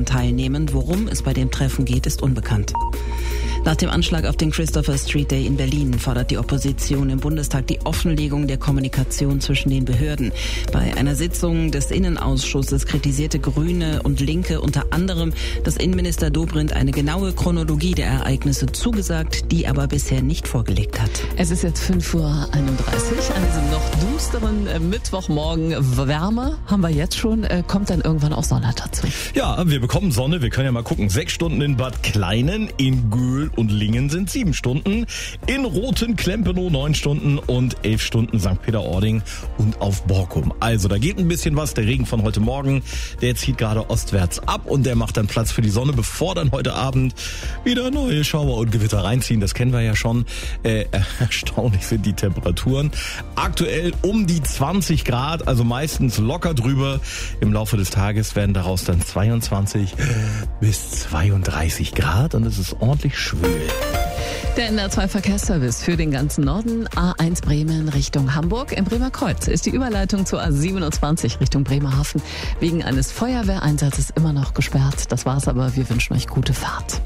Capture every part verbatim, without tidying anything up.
daran teilnehmen. Worum es bei dem Treffen geht, ist unbekannt. Nach dem Anschlag auf den Christopher Street Day in Berlin fordert die Opposition im Bundestag die Offenlegung der Kommunikation zwischen den Behörden. Bei einer Sitzung des Innenausschusses kritisierte Grüne und Linke unter anderem, dass Innenminister Dobrindt eine genaue Chronologie der Ereignisse zugesagt, die aber bisher nicht vorgelegt hat. Es ist jetzt fünf Uhr einunddreißig an diesem noch düsteren äh, Mittwochmorgen. Wärme haben wir jetzt schon, äh, kommt dann irgendwann auch Sonne dazu. Ja, wir bekommen Sonne, wir können ja mal gucken. Sechs Stunden in Bad Kleinen, in Göhl und Lingen sind sieben Stunden, in Rothen-Klempenow neun Stunden und elf Stunden Sankt Peter-Ording und auf Borkum. Also da geht ein bisschen was. Der Regen von heute Morgen, der zieht gerade ostwärts ab und der macht dann Platz für die Sonne, bevor dann heute Abend wieder neue Schauer und Gewitter reinziehen. Das kennen wir ja schon. Äh, erstaunlich sind die Temperaturen. Aktuell um die zwanzig Grad, also meistens locker drüber. Im Laufe des Tages werden daraus dann zweiundzwanzig bis zweiunddreißig Grad und es ist ordentlich schwül. Der N R zwei Verkehrsservice für den ganzen Norden. A eins Bremen Richtung Hamburg. Im Bremer Kreuz ist die Überleitung zur A siebenundzwanzig Richtung Bremerhaven wegen eines Feuerwehreinsatzes immer noch gesperrt. Das war's aber. Wir wünschen euch gute Fahrt.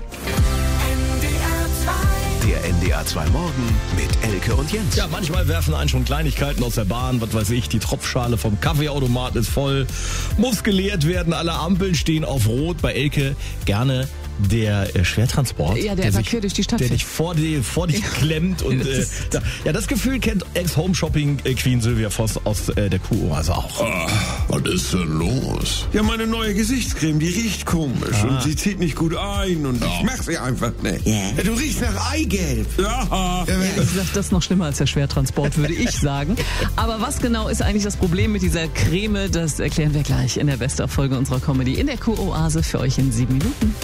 Der N D R zwei Morgen mit Elke und Jens. Ja, manchmal werfen einen schon Kleinigkeiten aus der Bahn. Was weiß ich, die Tropfschale vom Kaffeeautomaten ist voll. Muss geleert werden, alle Ampeln stehen auf Rot. Bei Elke gerne der äh, Schwertransport. Ja, der, der sich, durch die Stadt der dich vor, die, vor dich ja. klemmt. Und äh, da, ja, das Gefühl kennt Ex-Home-Shopping-Queen Sylvia Voss aus äh, der Q-Oase auch. Ah, was ist denn los? Ja, meine neue Gesichtscreme, die riecht komisch ah. und sie zieht nicht gut ein und ja. ich mach sie einfach nicht. Ja. Ja, du riechst nach Eigelb. Ja. ja ich sag, das ist noch schlimmer als der Schwertransport, würde ich sagen. Aber was genau ist eigentlich das Problem mit dieser Creme? Das erklären wir gleich in der Best-of-Folge unserer Comedy in der Q-Oase für euch in sieben Minuten.